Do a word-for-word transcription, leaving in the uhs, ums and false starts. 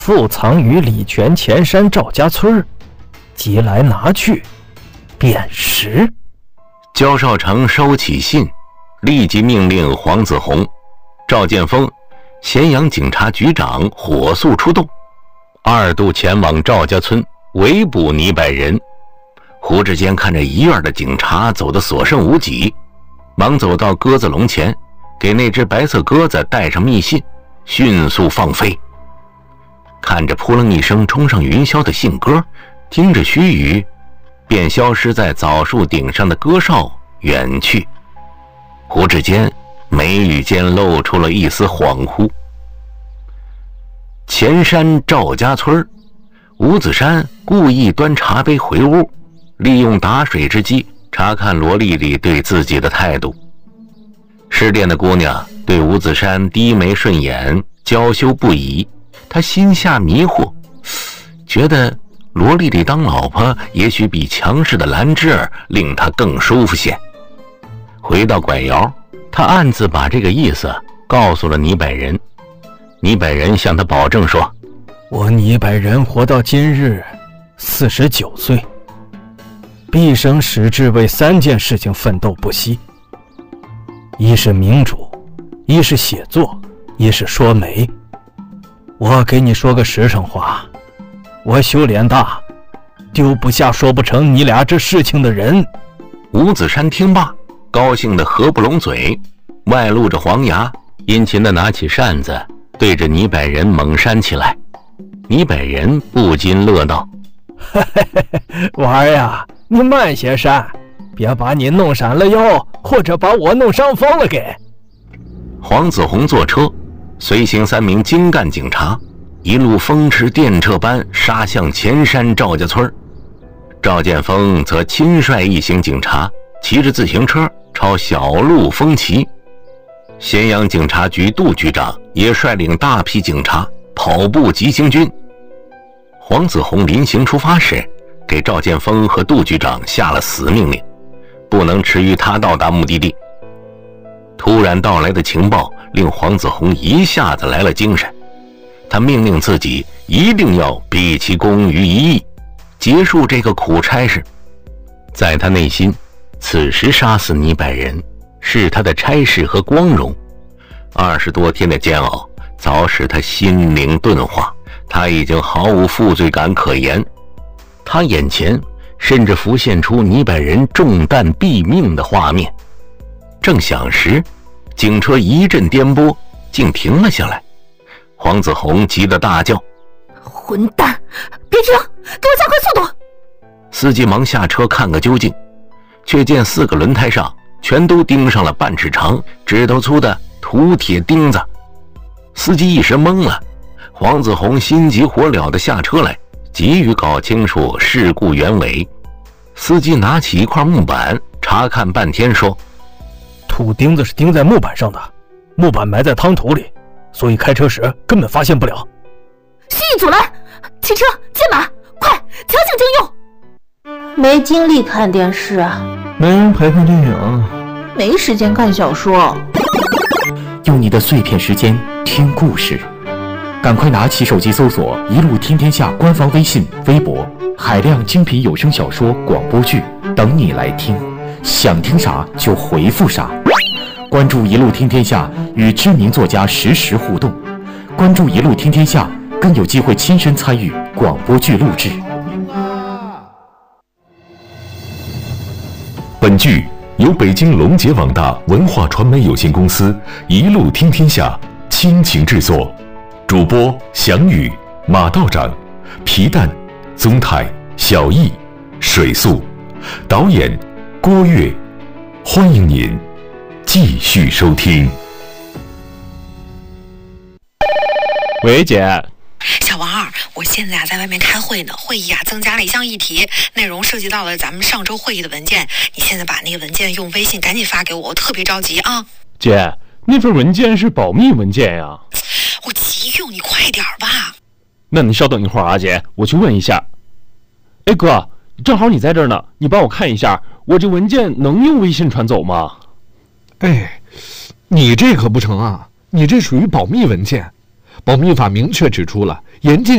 附藏于礼泉前山赵家村，即来拿去，便识。 焦少成收起信，立即命令黄子弘、赵建峰、咸阳警察局长火速出动，二度前往赵家村围捕倪百人。胡志坚看着一院的警察走得所剩无几，忙走到鸽子笼前，给那只白色鸽子带上密信，迅速放飞。看着扑棱一声冲上云霄的信鸽，听着须臾，便消失在枣树顶上的鸽哨远去。胡志坚眉宇间露出了一丝恍惚。前山赵家村，吴子山故意端茶杯回屋，利用打水之机查看罗丽丽对自己的态度。失恋的姑娘对吴子山低眉顺眼，娇羞不已，她心下迷惑，觉得罗丽丽当老婆也许比强势的兰芝儿令她更舒服些。回到拐窑，他暗自把这个意思告诉了倪百人。倪百人向他保证说， 我倪百人活到今日四十九岁，毕生矢志为三件事情奋斗不息，一是民主，一是写作，一是说媒。我给你说个实诚话，我修脸大，丢不下说不成你俩这事情的人。 吴子山听罢，高兴得合不拢嘴，外露着黄牙，殷勤地拿起扇子对着倪百人猛扇起来。倪百人不禁乐道， 娃儿呀，你慢些扇，别把你弄闪了腰，或者把我弄伤风了给。 黄子弘坐车，随行三名精干警察，一路风驰电掣般杀向前山赵家村。赵建峰则亲率一行警察骑着自行车朝小路风骑。咸阳警察局杜局长也率领大批警察跑步急行军。黄子弘临行出发时，给赵建峰和杜局长下了死命令，不能迟于他到达目的地。突然到来的情报令黄子弘一下子来了精神，他命令自己一定要毕其功于一役，结束这个苦差事。在他内心，此时杀死倪百人是他的差事和光荣。二十多天的煎熬早使他心灵钝化，他已经毫无负罪感可言。他眼前甚至浮现出倪百人中弹毙命的画面。正想时，警车一阵颠簸，竟停了下来。黄子弘急得大叫， 混蛋，别停，给我加快速度！ 司机忙下车看个究竟，却见四个轮胎上全都钉上了半尺长、指头粗的土铁钉子。司机一时懵了，黄子弘心急火燎地下车来，急于搞清楚事故原委。司机拿起一块木板查看半天，说， 土钉子是钉在木板上的，木板埋在汤土里，所以开车时根本发现不了。 蓄意阻拦，骑车进马，快强行征用！ 没精力看电视啊， 没人陪看电影， 没时间看小说。 用你的碎片时间听故事，赶快拿起手机搜索一路听天下官方微信、微博，海量精品有声小说、广播剧等你来听，想听啥就回复啥。关注一路听天下，与知名作家实时互动。关注一路听天下，更有机会亲身参与广播剧录制。 本剧由北京龙杰网大文化传媒有限公司一路听天下倾情制作，主播翔宇、马道长、皮蛋、宗泰、小易、水素，导演郭跃。欢迎您继续收听。 喂，姐。 小王二，我现在啊在外面开会呢，会议啊增加了一项议题，内容涉及到了咱们上周会议的文件，你现在把那个文件用微信赶紧发给我，我特别着急啊。 姐，那份文件是保密文件呀。 我急用，你快点吧。 那你稍等一会儿啊，姐，我去问一下。哎哥，正好你在这儿呢，你帮我看一下，我这文件能用微信传走吗？ 哎，你这可不成啊，你这属于保密文件。保密法明确指出了，严禁